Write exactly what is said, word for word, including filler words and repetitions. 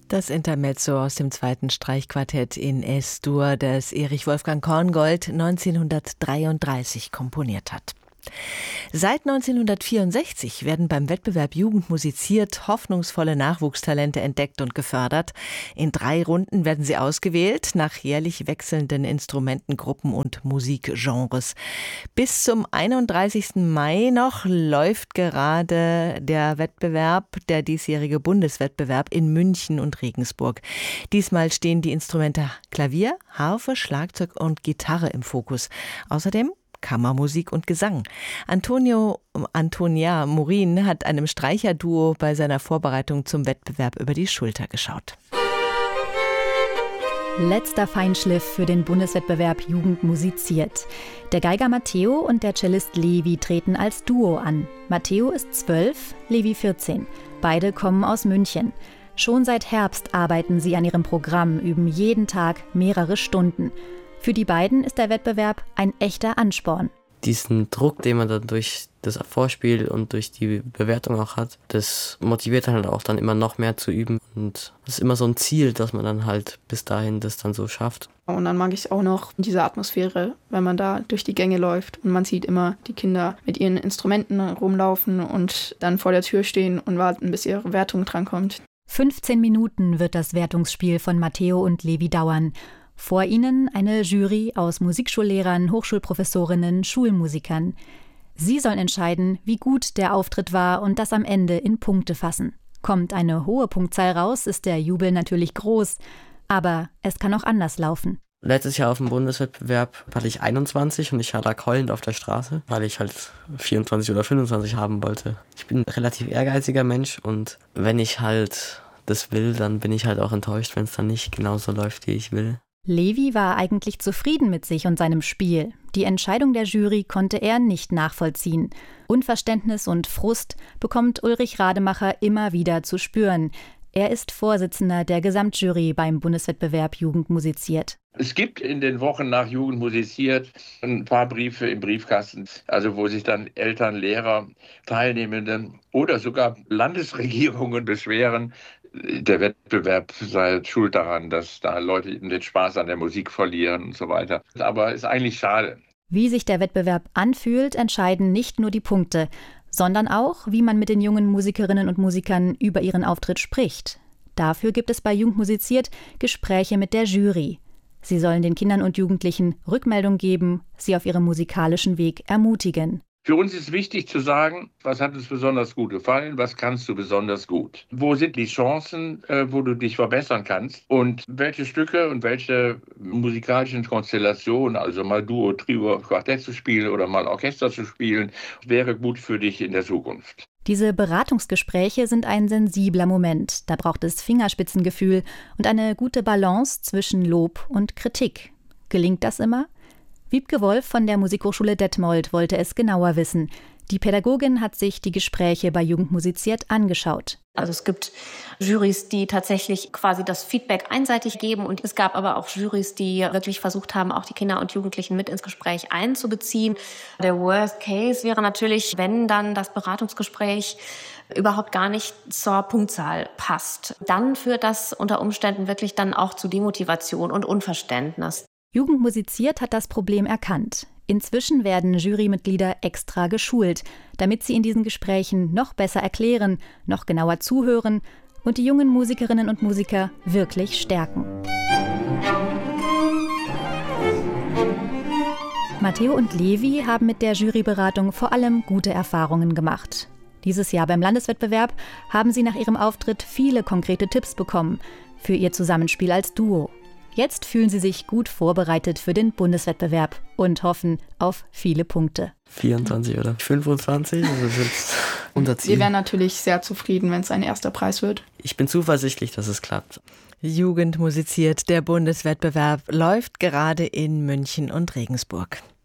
Das Intermezzo aus dem zweiten Streichquartett in Es-Dur, das Erich Wolfgang Korngold neunzehnhundertdreiunddreißig komponiert hat. Seit neunzehnhundertvierundsechzig werden beim Wettbewerb Jugend musiziert hoffnungsvolle Nachwuchstalente entdeckt und gefördert. In drei Runden werden sie ausgewählt, nach jährlich wechselnden Instrumentengruppen und Musikgenres. Bis zum einunddreißigsten Mai noch läuft gerade der Wettbewerb, der diesjährige Bundeswettbewerb in München und Regensburg. Diesmal stehen die Instrumente Klavier, Harfe, Schlagzeug und Gitarre im Fokus. Außerdem Kammermusik und Gesang. Antonio Antonia Morin hat einem Streicherduo bei seiner Vorbereitung zum Wettbewerb über die Schulter geschaut. Letzter Feinschliff für den Bundeswettbewerb Jugend musiziert. Der Geiger Matteo und der Cellist Levi treten als Duo an. Matteo ist zwölf, Levi vierzehn. Beide kommen aus München. Schon seit Herbst arbeiten sie an ihrem Programm, üben jeden Tag mehrere Stunden. Für die beiden ist der Wettbewerb ein echter Ansporn. Diesen Druck, den man dann durch das Vorspiel und durch die Bewertung auch hat, das motiviert halt auch dann immer noch mehr zu üben. Und das ist immer so ein Ziel, dass man dann halt bis dahin das dann so schafft. Und dann mag ich auch noch diese Atmosphäre, wenn man da durch die Gänge läuft und man sieht immer die Kinder mit ihren Instrumenten rumlaufen und dann vor der Tür stehen und warten, bis ihre Wertung drankommt. fünfzehn Minuten wird das Wertungsspiel von Matteo und Levi dauern. Vor ihnen eine Jury aus Musikschullehrern, Hochschulprofessorinnen, Schulmusikern. Sie sollen entscheiden, wie gut der Auftritt war und das am Ende in Punkte fassen. Kommt eine hohe Punktzahl raus, ist der Jubel natürlich groß. Aber es kann auch anders laufen. Letztes Jahr auf dem Bundeswettbewerb hatte ich einundzwanzig und ich lag heulend auf der Straße, weil ich halt vierundzwanzig oder fünfundzwanzig haben wollte. Ich bin ein relativ ehrgeiziger Mensch und wenn ich halt das will, dann bin ich halt auch enttäuscht, wenn es dann nicht genauso läuft, wie ich will. Levi war eigentlich zufrieden mit sich und seinem Spiel. Die Entscheidung der Jury konnte er nicht nachvollziehen. Unverständnis und Frust bekommt Ulrich Rademacher immer wieder zu spüren. Er ist Vorsitzender der Gesamtjury beim Bundeswettbewerb Jugend musiziert. Es gibt in den Wochen nach Jugend musiziert ein paar Briefe im Briefkasten, also wo sich dann Eltern, Lehrer, Teilnehmende oder sogar Landesregierungen beschweren, der Wettbewerb sei schuld daran, dass da Leute den Spaß an der Musik verlieren und so weiter. Aber ist eigentlich schade. Wie sich der Wettbewerb anfühlt, entscheiden nicht nur die Punkte, sondern auch, wie man mit den jungen Musikerinnen und Musikern über ihren Auftritt spricht. Dafür gibt es bei Jugend musiziert Gespräche mit der Jury. Sie sollen den Kindern und Jugendlichen Rückmeldung geben, sie auf ihrem musikalischen Weg ermutigen. Für uns ist wichtig zu sagen, was hat uns besonders gut gefallen, was kannst du besonders gut? Wo sind die Chancen, wo du dich verbessern kannst? Und welche Stücke und welche musikalischen Konstellationen, also mal Duo, Trio, Quartett zu spielen oder mal Orchester zu spielen, wäre gut für dich in der Zukunft. Diese Beratungsgespräche sind ein sensibler Moment. Da braucht es Fingerspitzengefühl und eine gute Balance zwischen Lob und Kritik. Gelingt das immer? Wiebke Wolf von der Musikhochschule Detmold wollte es genauer wissen. Die Pädagogin hat sich die Gespräche bei Jugend musiziert angeschaut. Also es gibt Jurys, die tatsächlich quasi das Feedback einseitig geben und es gab aber auch Jurys, die wirklich versucht haben, auch die Kinder und Jugendlichen mit ins Gespräch einzubeziehen. Der Worst Case wäre natürlich, wenn dann das Beratungsgespräch überhaupt gar nicht zur Punktzahl passt. Dann führt das unter Umständen wirklich dann auch zu Demotivation und Unverständnis. Jugend musiziert hat das Problem erkannt. Inzwischen werden Jurymitglieder extra geschult, damit sie in diesen Gesprächen noch besser erklären, noch genauer zuhören und die jungen Musikerinnen und Musiker wirklich stärken. Matteo und Levi haben mit der Juryberatung vor allem gute Erfahrungen gemacht. Dieses Jahr beim Landeswettbewerb haben sie nach ihrem Auftritt viele konkrete Tipps bekommen für ihr Zusammenspiel als Duo. Jetzt fühlen sie sich gut vorbereitet für den Bundeswettbewerb und hoffen auf viele Punkte. vierundzwanzig oder fünfundzwanzig, also das ist unser Ziel. Wir wären natürlich sehr zufrieden, wenn es ein erster Preis wird. Ich bin zuversichtlich, dass es klappt. Jugend musiziert, der Bundeswettbewerb läuft gerade in München und Regensburg.